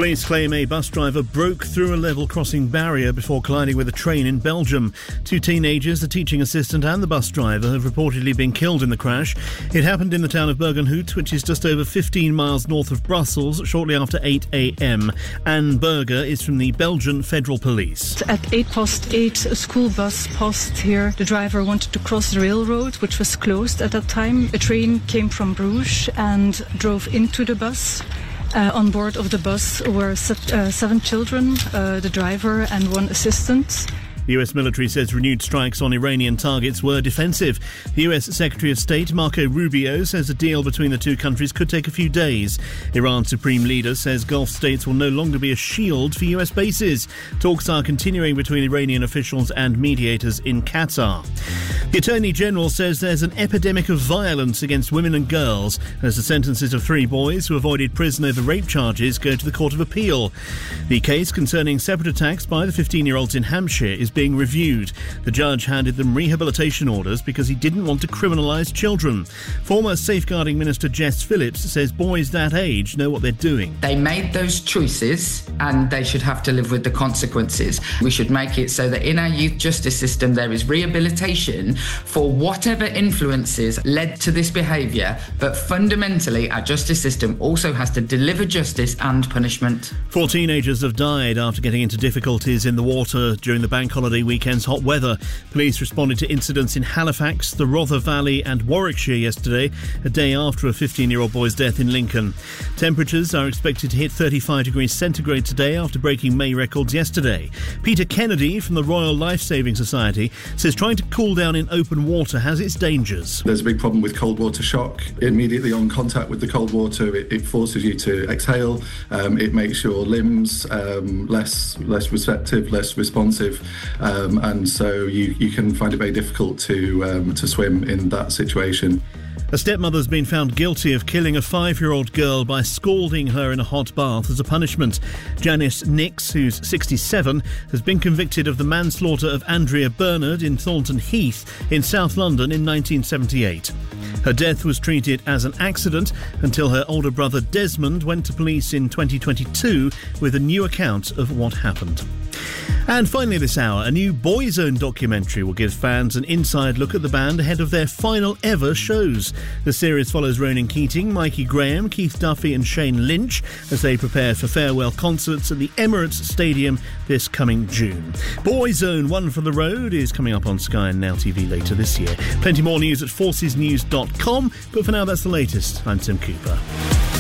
Police claim a bus driver broke through a level crossing barrier before colliding with a train in Belgium. 2 teenagers, the teaching assistant and the bus driver, have reportedly been killed in the crash. It happened in the town of Bergenhout, which is just over 15 miles north of Brussels, shortly after 8 a.m. Anne Berger is from the Belgian Federal Police. At 8:08, a school bus passed here. The driver wanted to cross the railroad, which was closed at that time. A train came from Bruges and drove into the bus. On board of the bus were 7 children, the driver and 1 assistant. The US military says renewed strikes on Iranian targets were defensive. The US Secretary of State Marco Rubio says a deal between the two countries could take a few days. Iran's supreme leader says Gulf states will no longer be a shield for US bases. Talks are continuing between Iranian officials and mediators in Qatar. The Attorney General says there's an epidemic of violence against women and girls as the sentences of 3 boys who avoided prison over rape charges go to the Court of Appeal. The case concerning separate attacks by the 15-year-olds in Hampshire is being reviewed. The judge handed them rehabilitation orders because he didn't want to criminalise children. Former Safeguarding Minister Jess Phillips says boys that age know what they're doing. They made those choices and they should have to live with the consequences. We should make it so that in our youth justice system there is rehabilitation for whatever influences led to this behaviour, but fundamentally our justice system also has to deliver justice and punishment. 4 teenagers have died after getting into difficulties in the water during the bank holiday weekend's hot weather. Police responded to incidents in Halifax, the Rother Valley and Warwickshire yesterday, a day after a 15-year-old boy's death in Lincoln. Temperatures are expected to hit 35 degrees centigrade today after breaking May records yesterday. Peter Kennedy from the Royal Life-Saving Society says trying to cool down in open water has its dangers. There's a big problem with cold water shock. Immediately on contact with the cold water, it forces you to exhale. It makes your limbs less receptive, less responsive. And so you can find it very difficult to swim in that situation. A stepmother's been found guilty of killing a 5-year-old girl by scalding her in a hot bath as a punishment. Janice Nix, who's 67, has been convicted of the manslaughter of Andrea Bernard in Thornton Heath in South London in 1978. Her death was treated as an accident until her older brother Desmond went to police in 2022 with a new account of what happened. And finally this hour, a new Boyzone documentary will give fans an inside look at the band ahead of their final ever shows. The series follows Ronan Keating, Mikey Graham, Keith Duffy and Shane Lynch as they prepare for farewell concerts at the Emirates Stadium this coming June. Boyzone One for the Road is coming up on Sky and Now TV later this year. Plenty more news at forcesnews.com, but for now that's the latest. I'm Tim Cooper.